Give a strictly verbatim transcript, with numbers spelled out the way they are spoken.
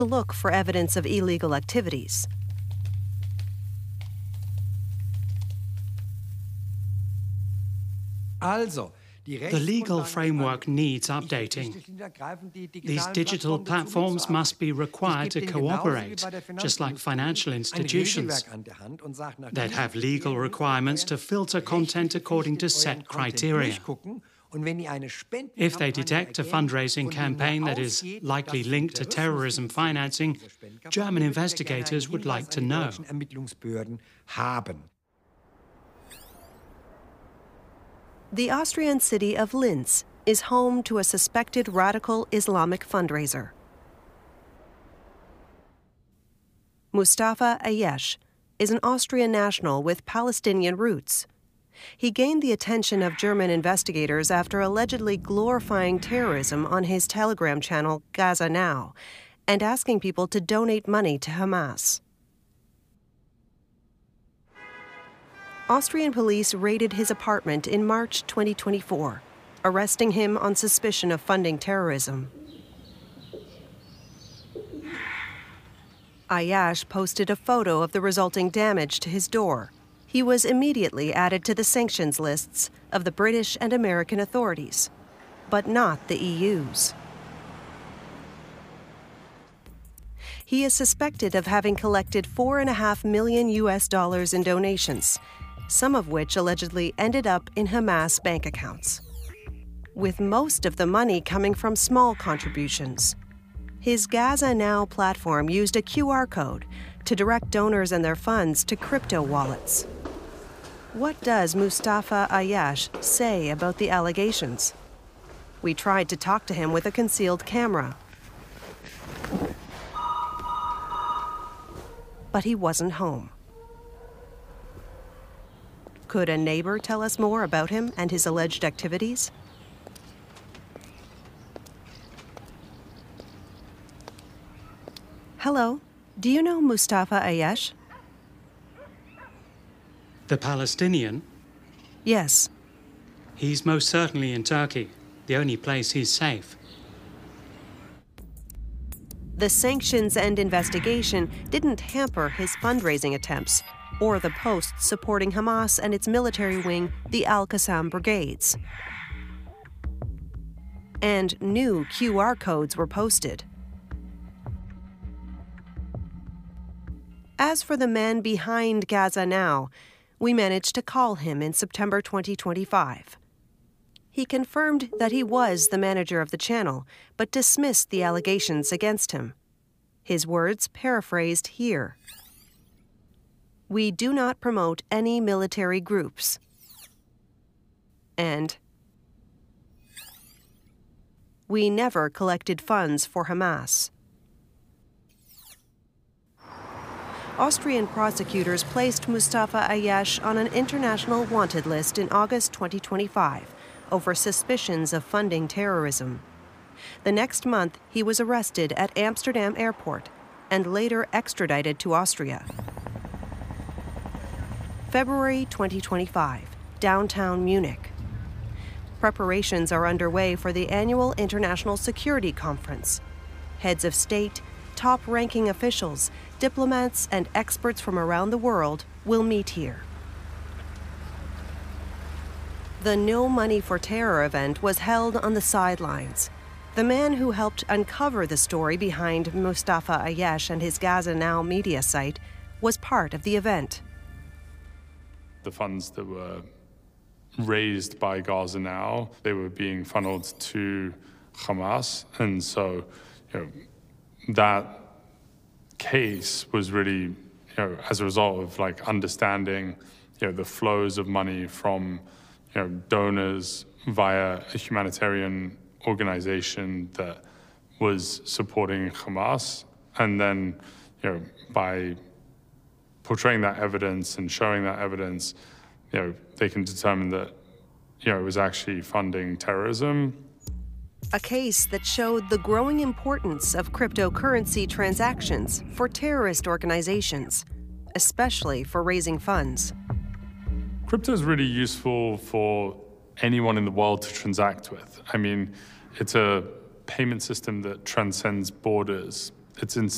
to look for evidence of illegal activities. Also, the legal framework needs updating. These digital platforms must be required to cooperate, just like financial institutions. They'd have legal requirements to filter content according to set criteria. If they detect a fundraising campaign that is likely linked to terrorism financing, German investigators would like to know. The Austrian city of Linz is home to a suspected radical Islamic fundraiser. Mustafa Ayesh is an Austrian national with Palestinian roots. He gained the attention of German investigators after allegedly glorifying terrorism on his Telegram channel Gaza Now and asking people to donate money to Hamas. Austrian police raided his apartment in March twenty twenty-four, arresting him on suspicion of funding terrorism. Ayesh posted a photo of the resulting damage to his door. He was immediately added to the sanctions lists of the British and American authorities, but not the E U's. He is suspected of having collected four and a half million U S dollars in donations, some of which allegedly ended up in Hamas bank accounts, with most of the money coming from small contributions. His Gaza Now platform used a Q R code to direct donors and their funds to crypto wallets. What does Mustafa Ayesh say about the allegations? We tried to talk to him with a concealed camera, but he wasn't home. Could a neighbor tell us more about him and his alleged activities? Hello, do you know Mustafa Ayesh? The Palestinian? Yes. He's most certainly in Turkey, the only place he's safe. The sanctions and investigation didn't hamper his fundraising attempts or the posts supporting Hamas and its military wing, the Al-Qassam Brigades. And new Q R codes were posted. As for the man behind Gaza Now, we managed to call him in September twenty twenty-five. He confirmed that he was the manager of the channel, but dismissed the allegations against him. His words paraphrased here. We do not promote any military groups. And we never collected funds for Hamas. Austrian prosecutors placed Mustafa Ayesh on an international wanted list in August twenty twenty-five over suspicions of funding terrorism. The next month, he was arrested at Amsterdam airport and later extradited to Austria. February twenty twenty-five, downtown Munich. Preparations are underway for the annual International Security Conference. Heads of state, top-ranking officials, diplomats, and experts from around the world will meet here. The No Money for Terror event was held on the sidelines. The man who helped uncover the story behind Mustafa Ayesh and his Gaza Now media site was part of the event. The funds that were raised by Gaza Now, they were being funneled to Hamas. And so, you know, that case was really, you know, as a result of like understanding, you know, the flows of money from, you know, donors via a humanitarian organization that was supporting Hamas. And then, you know, by portraying that evidence and showing that evidence, you know, they can determine that, you know, it was actually funding terrorism. A case that showed the growing importance of cryptocurrency transactions for terrorist organizations, especially for raising funds. Crypto is really useful for anyone in the world to transact with. I mean, it's a payment system that transcends borders. It's in